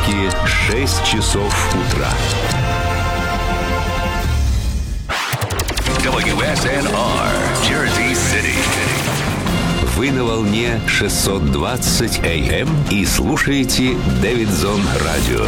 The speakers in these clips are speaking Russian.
Нью-Йорке 6 часов утра. WSNR, Jersey City. Вы на волне 620 АМ и слушаете Дэвидсон Радио.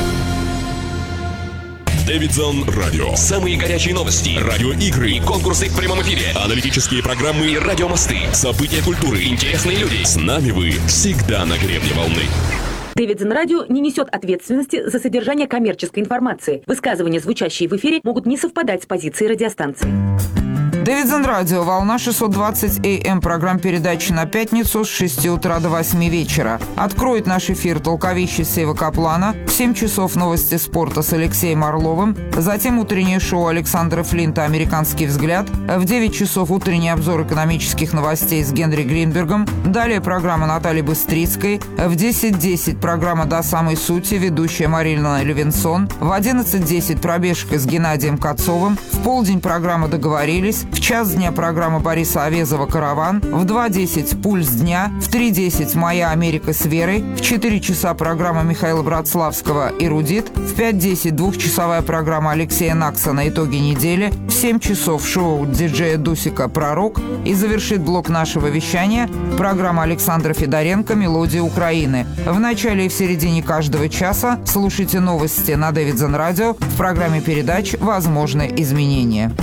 Дэвидсон Радио. Самые горячие новости, радиоигры, конкурсы в прямом эфире, аналитические программы и радиомосты, события культуры, интересные люди. С нами вы всегда на гребне волны. Дэвидсон Радио не несет ответственности за содержание коммерческой информации. Высказывания, звучащие в эфире, могут не совпадать с позицией радиостанции. Дэвидсон Радио, волна 620 АМ, программ передачи на пятницу с 6 утра до 8 вечера. Откроет наш эфир толковище Сева Каплана, в 7 часов новости спорта с Алексеем Орловым, затем утреннее шоу Александра Флинта «Американский взгляд», в 9 часов утренний обзор экономических новостей с Генри Гринбергом, далее программа Натальи Быстрицкой, в 10:10 программа «До самой сути», ведущая Марина Левинсон, в 11:10 пробежка с Геннадием Кацовым, в полдень программа «Договорились», в час дня программа Бориса Овезова «Караван», в 2:10 «Пульс дня», в 3:10 «Моя Америка с Верой», в 4 часа программа Михаила Братславского «Эрудит», в 5:10 двухчасовая программа Алексея Наксона «Итоги недели», в 7 часов шоу диджея Дусика «Пророк» и завершит блок нашего вещания программа Александра Федоренко «Мелодии Украины». В начале и в середине каждого часа слушайте новости на Дэвидсон Радио в программе передач «Возможны изменения».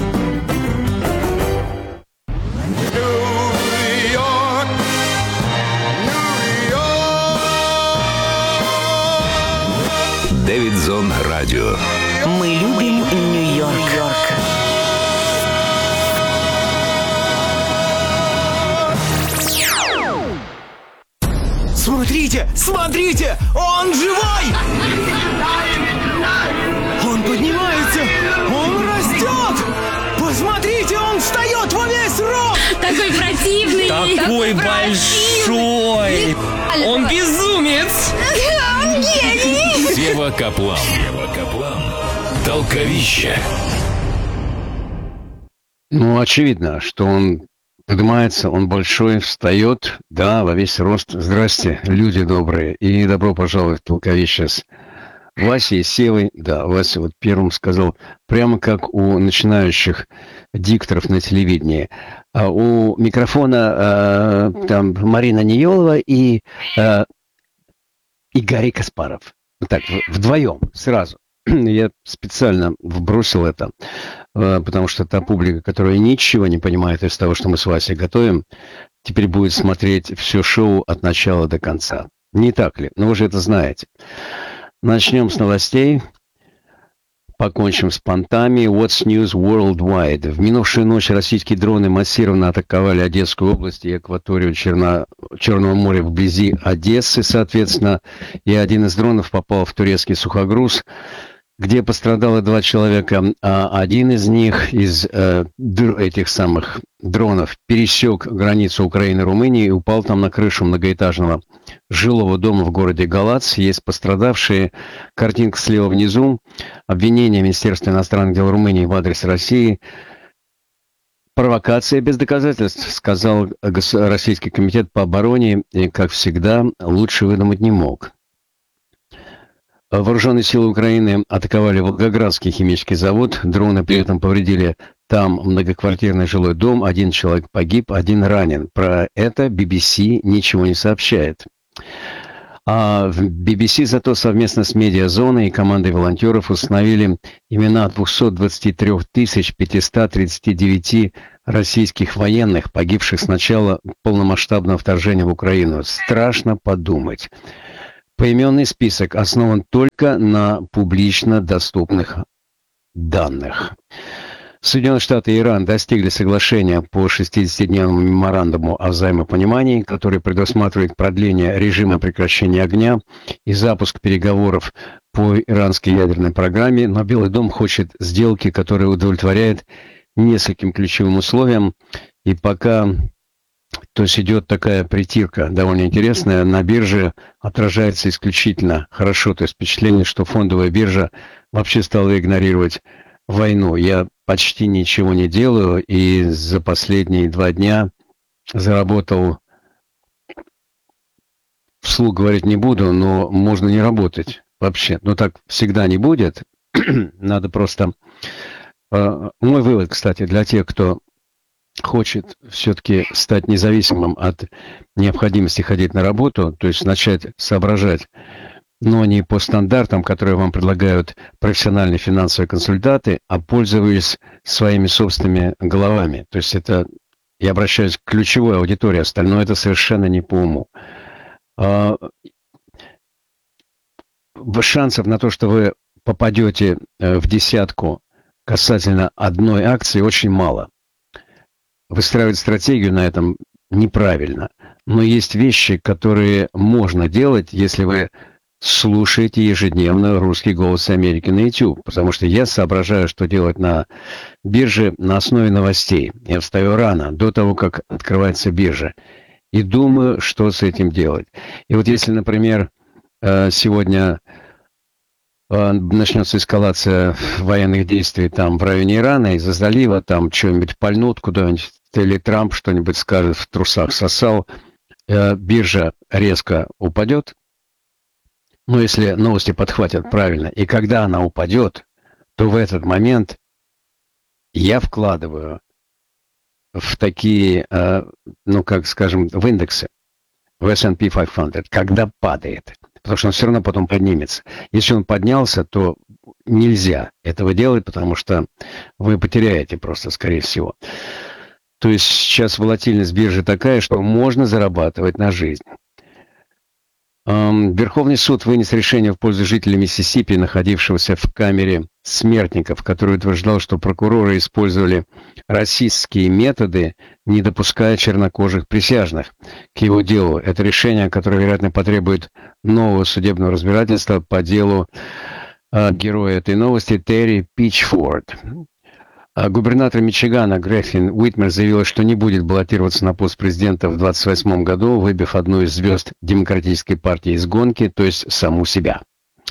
Дэвидсон Радио. Мы любим Нью-Йорк. Смотрите, смотрите, он живой! Он поднимается, он растет! Посмотрите, он встает во весь рост! Такой противный! Такой большой! Он безумец! Он гений! Сева Каплан. Толковище. Ну, очевидно, что он поднимается, он большой, встает, да, во весь рост. Здрасте, люди добрые, и добро пожаловать в толковище с Васей и Севой. Да, Вася вот первым сказал, прямо как у начинающих дикторов на телевидении. А у микрофона там Марина Ниелова и Гарри Каспаров. Вот так, вдвоем, сразу. Я специально вбросил это, потому что та публика, которая ничего не понимает из того, что мы с Васей готовим, теперь будет смотреть все шоу от начала до конца. Не так ли? Но вы же это знаете. Начнем с новостей. Покончим с понтами. What's News Worldwide. В минувшую ночь российские дроны массированно атаковали Одесскую область и акваторию Черного моря вблизи Одессы, соответственно. И один из дронов попал в турецкий сухогруз, где пострадало 2 человека, а один из них, из этих самых дронов, пересек границу Украины и Румынии и упал там на крышу многоэтажного жилого дома в городе Галац. Есть пострадавшие. Картинка слева внизу. Обвинение Министерства иностранных дел Румынии в адрес России. Провокация без доказательств, сказал Российский комитет по обороне, и, как всегда, лучше выдумать не мог. Вооруженные силы Украины атаковали Волгоградский химический завод. Дроны при этом повредили там многоквартирный жилой дом. 1 человек погиб, 1 ранен. Про это BBC ничего не сообщает. А в BBC зато совместно с медиазоной и командой волонтеров установили имена 223 539 российских военных, погибших с начала полномасштабного вторжения в Украину. Страшно подумать. Поименный список основан только на публично доступных данных. Соединенные Штаты и Иран достигли соглашения по 60-дневному меморандуму о взаимопонимании, который предусматривает продление режима прекращения огня и запуск переговоров по иранской ядерной программе. Но Белый дом хочет сделки, которая удовлетворяет нескольким ключевым условиям. И пока... То есть идет такая притирка довольно интересная. На бирже отражается исключительно хорошо. То есть впечатление, что фондовая биржа вообще стала игнорировать войну. Я почти ничего не делаю и за последние 2 дня заработал, вслух говорить не буду, но можно не работать. вообще. Но так всегда не будет. Надо просто... Мой вывод, кстати, для тех, кто хочет все-таки стать независимым от необходимости ходить на работу, то есть начать соображать, но не по стандартам, которые вам предлагают профессиональные финансовые консультанты, а пользуясь своими собственными головами. То есть это, я обращаюсь к ключевой аудитории, остальное это совершенно не по уму. Шансов на то, что вы попадете в десятку касательно одной акции, очень мало. Выстраивать стратегию на этом неправильно. Но есть вещи, которые можно делать, если вы слушаете ежедневно «Русский голос Америки» на YouTube. Потому что я соображаю, что делать на бирже на основе новостей. Я встаю рано, до того, как открывается биржа. И думаю, что с этим делать. И вот если, например, сегодня начнется эскалация военных действий там в районе Ирана, из-за залива, там что-нибудь пальнут куда-нибудь, или Трамп что-нибудь скажет, в трусах сосал, биржа резко упадет. Но если новости подхватят правильно, и когда она упадет, то в этот момент я вкладываю в такие, ну, как скажем, в индексы, в S&P 500, когда падает. Потому что он все равно потом поднимется. Если он поднялся, то нельзя этого делать, потому что вы потеряете просто, скорее всего. То есть сейчас волатильность биржи такая, что можно зарабатывать на жизнь. Верховный суд вынес решение в пользу жителя Миссисипи, находившегося в камере смертников, который утверждал, что прокуроры использовали расистские методы, не допуская чернокожих присяжных к его делу. Это решение, которое, вероятно, потребует нового судебного разбирательства по делу героя этой новости Терри Пичфорд. Губернатор Мичигана Грефин Уитмер заявила, что не будет баллотироваться на пост президента в 2028 году, выбив одну из звезд Демократической партии из гонки, то есть саму себя.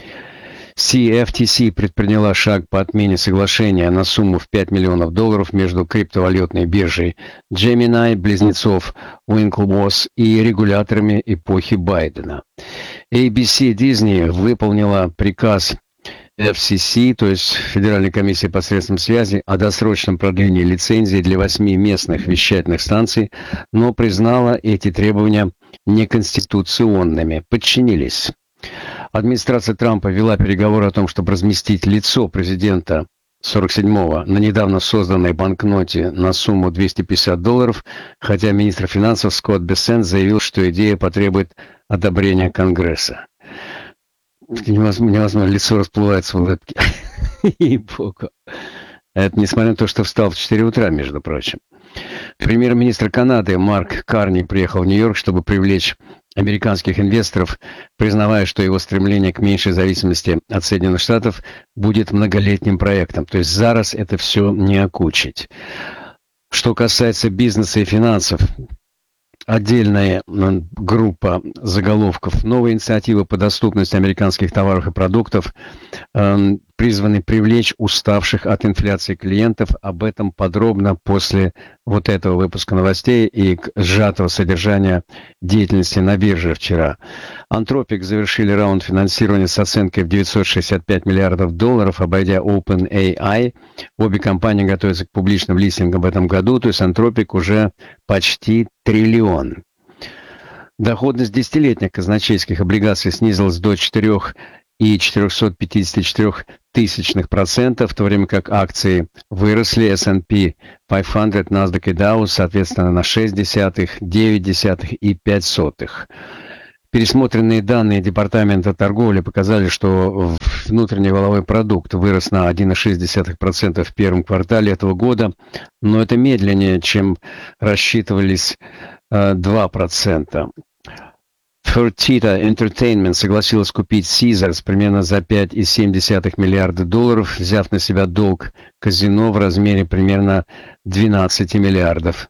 CFTC предприняла шаг по отмене соглашения на сумму в $5 миллионов между криптовалютной биржей Gemini, близнецов Winklevoss и регуляторами эпохи Байдена. ABC Disney выполнила приказ FCC, то есть Федеральной комиссии по средствам связи, о досрочном продлении лицензии для 8 местных вещательных станций, но признала эти требования неконституционными. Подчинились. Администрация Трампа вела переговоры о том, чтобы разместить лицо президента 47-го на недавно созданной банкноте на сумму $250, хотя министр финансов Скотт Бессент заявил, что идея потребует одобрения Конгресса. Невозможно, лицо расплывается в улыбке. Ей-богу. Это несмотря на то, что встал в 4 утра, между прочим. Премьер-министр Канады Марк Карни приехал в Нью-Йорк, чтобы привлечь американских инвесторов, признавая, что его стремление к меньшей зависимости от Соединенных Штатов будет многолетним проектом. То есть зараз это все не окучить. Что касается бизнеса и финансов, отдельная группа заголовков. Новые инициативы по доступности американских товаров и продуктов призваны привлечь уставших от инфляции клиентов. Об этом подробно после вот этого выпуска новостей и сжатого содержания деятельности на бирже вчера. Anthropic завершили раунд финансирования с оценкой в $965 миллиардов, обойдя OpenAI. Обе компании готовятся к публичным листингам в этом году, то есть Anthropic уже почти триллион. Доходность десятилетних казначейских облигаций снизилась до 4,454%, в то время как акции выросли, S&P 500, NASDAQ и Dow, соответственно, на 0,6, 9 и 0,05. Пересмотренные данные Департамента торговли показали, что внутренний валовой продукт вырос на 1,6% в первом квартале этого года, но это медленнее, чем рассчитывались 2%. Fertitta Entertainment согласилась купить Caesars примерно за $5,7 миллиарда, взяв на себя долг казино в размере примерно $12 миллиардов.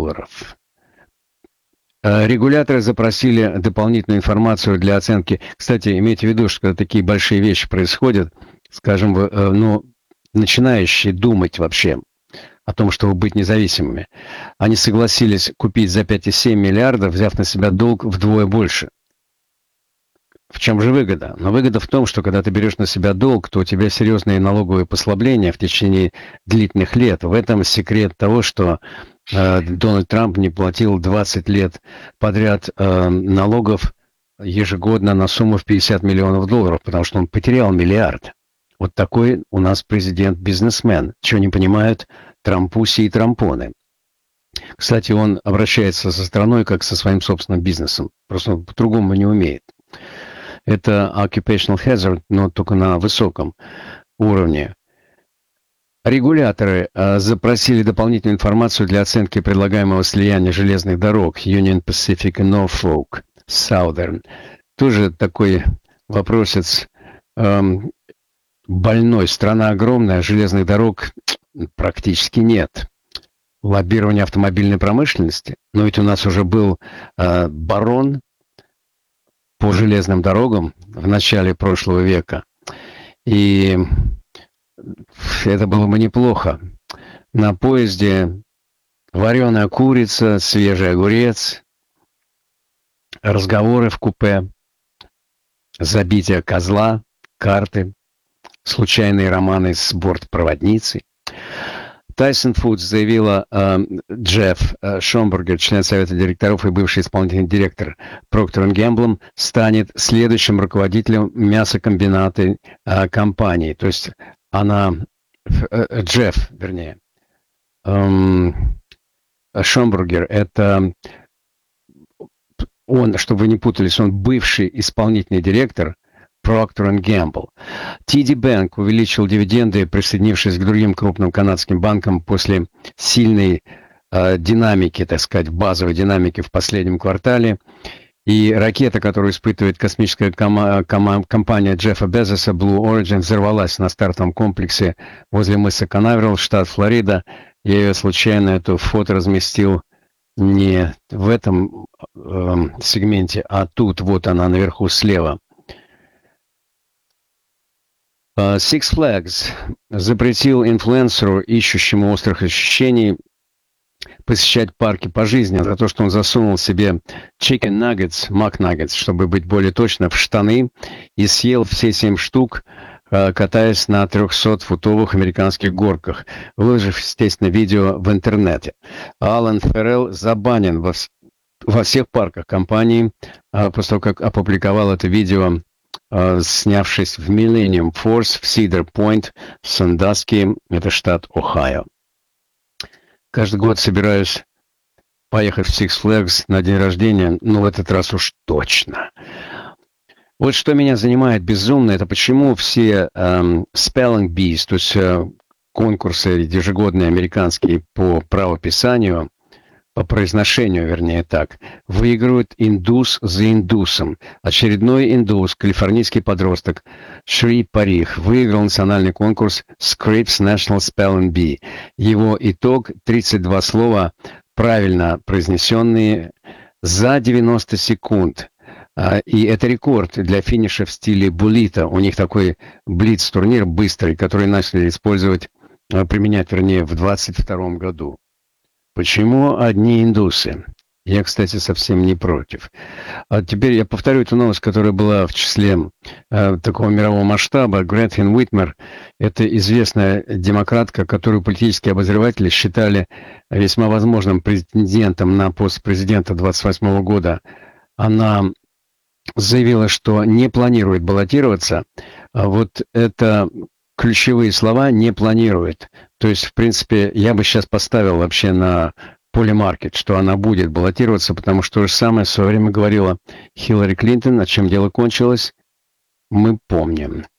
Регуляторы запросили дополнительную информацию для оценки. Кстати, имейте в виду, что когда такие большие вещи происходят, скажем, начинающие думать вообще о том, чтобы быть независимыми, они согласились купить за $5,7 миллиарда, взяв на себя долг вдвое больше. В чем же выгода? Но выгода в том, что когда ты берешь на себя долг, то у тебя серьезные налоговые послабления в течение длительных лет. В этом секрет того, что Дональд Трамп не платил 20 лет подряд налогов ежегодно на сумму в $50 миллионов, потому что он потерял миллиард. Вот такой у нас президент-бизнесмен. Чего не понимают трампуси и трампоны. Кстати, он обращается со страной как со своим собственным бизнесом. Просто он по-другому не умеет. Это occupational hazard, но только на высоком уровне. Регуляторы запросили дополнительную информацию для оценки предлагаемого слияния железных дорог Union Pacific и Norfolk Southern. Тоже такой вопросец больной. Страна огромная, железных дорог практически нет. Лоббирование автомобильной промышленности. Но ведь у нас уже был барон по железным дорогам в начале прошлого века. И это было бы неплохо. На поезде вареная курица, свежий огурец, разговоры в купе, забитие козла, карты, случайные романы с бортпроводницей. Tyson Foods заявила Джефф Шомбургер, член совета директоров и бывший исполнительный директор Procter & Gamble, станет следующим руководителем мясокомбината компании. То есть она, Джефф, вернее, Шомбургер, это он, чтобы вы не путались, он бывший исполнительный директор Procter & Gamble. TD Bank увеличил дивиденды, присоединившись к другим крупным канадским банкам после сильной динамики, так сказать, базовой динамики в последнем квартале. И ракета, которую испытывает космическая компания Джеффа Безоса, Blue Origin, взорвалась на стартовом комплексе возле мыса Канаверал, штат Флорида. Я ее случайно, эту фото разместил не в этом сегменте, а тут, вот она наверху слева. Six Flags запретил инфлюенсеру, ищущему острых ощущений, посещать парки по жизни за то, что он засунул себе chicken nuggets, McNuggets, чтобы быть более точно, в штаны и съел все 7 штук, катаясь на 300-футовых американских горках, выложив, естественно, видео в интернете. Алан Феррелл забанен во всех парках компании после того, как опубликовал это видео, снявшись в Millennium Force в Cedar Point, в Сандуске, это штат Ohio. Каждый год собираюсь поехать в Six Flags на день рождения, но в этот раз уж точно. Вот что меня занимает безумно, это почему все spelling bees, то есть конкурсы ежегодные американские по правописанию, по произношению, вернее так, выигрывают индус за индусом. Очередной индус, калифорнийский подросток Шри Парих, выиграл национальный конкурс Scripps National Spelling Bee. Его итог — 32 слова, правильно произнесенные за 90 секунд. И это рекорд для финиша в стиле буллита. У них такой блиц-турнир быстрый, который начали применять в 2022 году. Почему одни индусы? Я, кстати, совсем не против. А теперь я повторю эту новость, которая была в числе такого мирового масштаба. Гретхен Уитмер – это известная демократка, которую политические обозреватели считали весьма возможным претендентом на пост президента 2028 года. Она заявила, что не планирует баллотироваться. А вот это ключевые слова «не планирует». То есть, в принципе, я бы сейчас поставил вообще на поле-маркет, что она будет баллотироваться, потому что то же самое в свое время говорила Хиллари Клинтон, о чем дело кончилось, мы помним.